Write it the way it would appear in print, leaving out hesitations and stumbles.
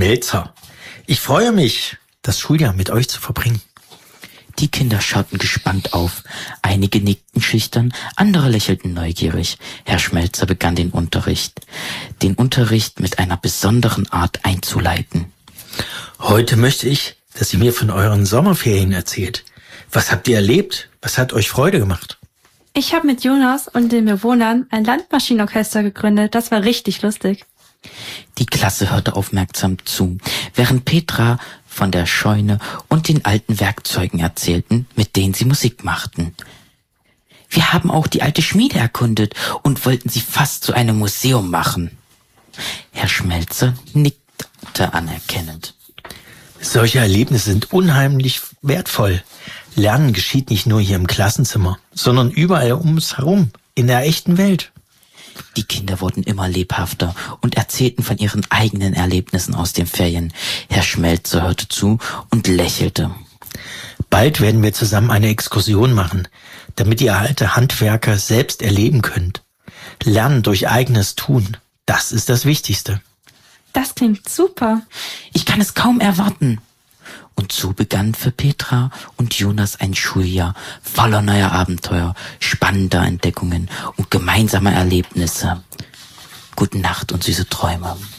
Schmelzer. Ich freue mich, das Schuljahr mit euch zu verbringen. Die Kinder schauten gespannt auf. Einige nickten schüchtern, andere lächelten neugierig. Herr Schmelzer begann den Unterricht mit einer besonderen Art einzuleiten. Heute möchte ich, dass ihr mir von euren Sommerferien erzählt. Was habt ihr erlebt? Was hat euch Freude gemacht? Ich habe mit Jonas und den Bewohnern ein Landmaschinenorchester gegründet. Das war richtig lustig. Die Klasse hörte aufmerksam zu, während Petra von der Scheune und den alten Werkzeugen erzählten, mit denen sie Musik machten. Wir haben auch die alte Schmiede erkundet und wollten sie fast zu einem Museum machen. Herr Schmelzer nickte anerkennend. Solche Erlebnisse sind unheimlich wertvoll. Lernen geschieht nicht nur hier im Klassenzimmer, sondern überall um uns herum, in der echten Welt. Die Kinder wurden immer lebhafter und erzählten von ihren eigenen Erlebnissen aus den Ferien. Herr Schmelzer hörte zu und lächelte. Bald werden wir zusammen eine Exkursion machen, damit ihr alte Handwerker selbst erleben könnt. Lernen durch eigenes Tun, das ist das Wichtigste. Das klingt super. Ich kann es kaum erwarten. Und so begann für Petra und Jonas ein Schuljahr voller neuer Abenteuer, spannender Entdeckungen und gemeinsamer Erlebnisse. Gute Nacht und süße Träume.